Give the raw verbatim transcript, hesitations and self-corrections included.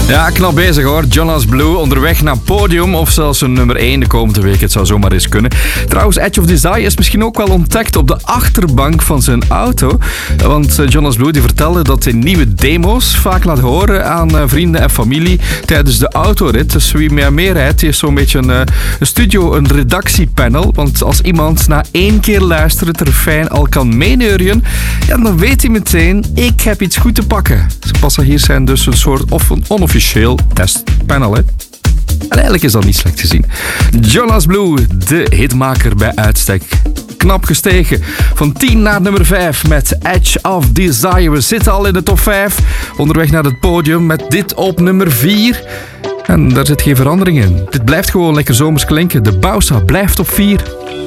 Ja, knap bezig hoor. Jonas Blue onderweg naar podium of zelfs een nummer één de komende week. Het zou zomaar eens kunnen. Trouwens, Edge of Desire is misschien ook wel ontdekt op de achterbank van zijn auto. Want Jonas Blue die vertelde dat hij nieuwe demo's vaak laat horen aan vrienden en familie tijdens de autorit. Dus wie meer meer rijdt, die is zo'n beetje een, een studio, een redactiepanel. Want als iemand na één keer luisteren het refrein al kan meeneurien, ja, dan weet hij meteen, ik heb iets goed te pakken. Zijn passagiers zijn dus een soort of een onofficieel testpanel, hè. En eigenlijk is dat niet slecht te zien. Jonas Blue, de hitmaker bij uitstek. Knap gestegen. Van tien naar nummer vijf met Edge of Desire. We zitten al in de top vijf. Onderweg naar het podium met dit op nummer vier. En daar zit geen verandering in. Dit blijft gewoon lekker zomers klinken. De Bausa blijft op vier.